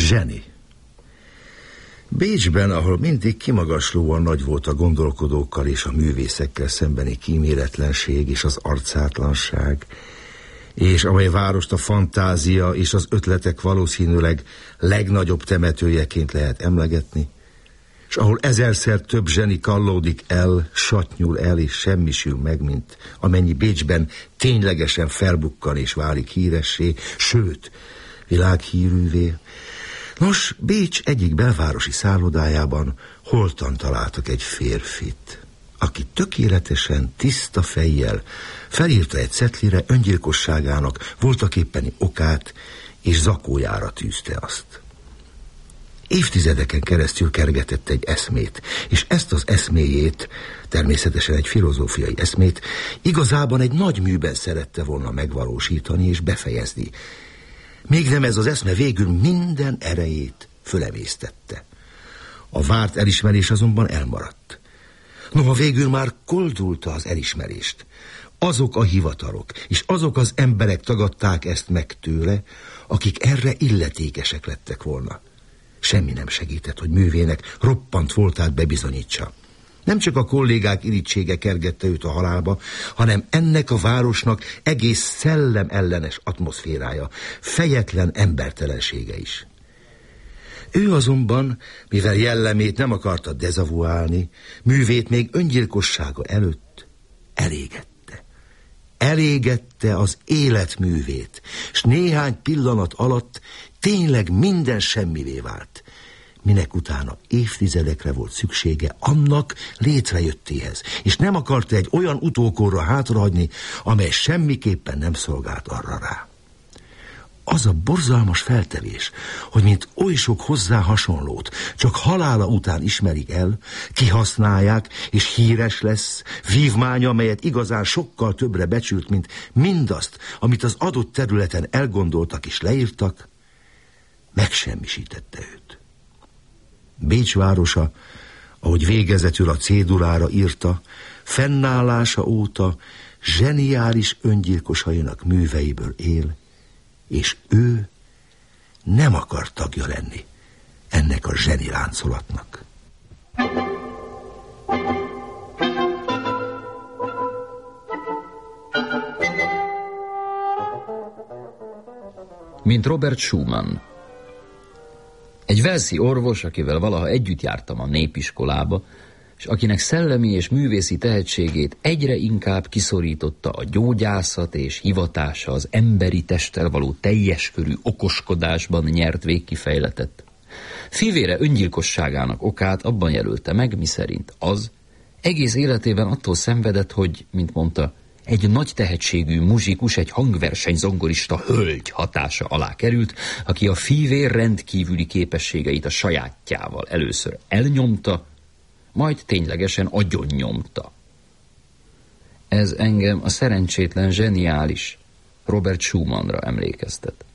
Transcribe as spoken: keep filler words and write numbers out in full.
Zseni. Bécsben, ahol mindig kimagaslóan nagy volt a gondolkodókkal és a művészekkel szembeni kíméletlenség és az arcátlanság, és amely várost a fantázia és az ötletek valószínűleg legnagyobb temetőjeként lehet emlegetni, és ahol ezerszer több zseni kallódik el, satnyul el és semmisül meg, mint amennyi Bécsben ténylegesen felbukkan és válik híressé, sőt, világhírűvé. Nos, Bécs egyik belvárosi szállodájában holtan találtak egy férfit, aki tökéletesen, tiszta fejjel felírta egy cetlire öngyilkosságának voltaképpeni okát, és zakójára tűzte azt. Évtizedeken keresztül kergetett egy eszmét, és ezt az eszméjét, természetesen egy filozófiai eszmét, igazában egy nagy műben szerette volna megvalósítani és befejezni. Még nem ez az eszme végül minden erejét fölemésztette. A várt elismerés azonban elmaradt. Noha végül már koldulta az elismerést. Azok a hivatalok és azok az emberek tagadták ezt meg tőle, akik erre illetékesek lettek volna. Semmi nem segített, hogy művének roppant voltát bebizonyítsa. Nem csak a kollégák irítsége kergette őt a halálba, hanem ennek a városnak egész szellem ellenes atmoszférája, fejetlen embertelensége is. Ő azonban, mivel jellemét nem akarta dezavuálni, művét még öngyilkossága előtt elégette. Elégette az életművét, s néhány pillanat alatt tényleg minden semmivé vált, minek utána évtizedekre volt szüksége annak létrejöttéhez, és nem akarta egy olyan utókorra hátrahagyni, amely semmiképpen nem szolgált arra rá. Az a borzalmas feltevés, hogy mint oly sok hozzá hasonlót csak halála után ismerik el, kihasználják, és híres lesz, vívmánya, amelyet igazán sokkal többre becsült, mint mindazt, amit az adott területen elgondoltak és leírtak, megsemmisítette őt. Bécs városa, ahogy végezetül a cédulára írta, fennállása óta zseniális öngyilkosainak műveiből él, és ő nem akar tagja lenni ennek a zseni láncolatnak. Mint Robert Schumann. Egy walesi orvos, akivel valaha együtt jártam a népiskolába, és akinek szellemi és művészi tehetségét egyre inkább kiszorította a gyógyászat és hivatása az emberi testtel való teljes körű okoskodásban nyert végkifejletet. Fivére öngyilkosságának okát abban jelölte meg, miszerint az egész életében attól szenvedett, hogy, mint mondta, egy nagy tehetségű muzsikus, egy hangverseny zongorista hölgy hatása alá került, aki a fivér rendkívüli képességeit a sajátjával először elnyomta, majd ténylegesen agyonnyomta. Ez engem a szerencsétlen zseniális Robert Schumannra emlékeztet.